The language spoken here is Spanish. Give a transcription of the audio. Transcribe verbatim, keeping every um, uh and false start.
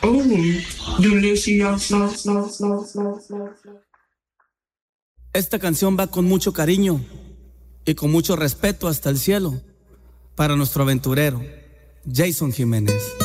Oh, delicious. Esta canción va con mucho cariño y con mucho respeto hasta el cielo para nuestro aventurero, Jason Jiménez.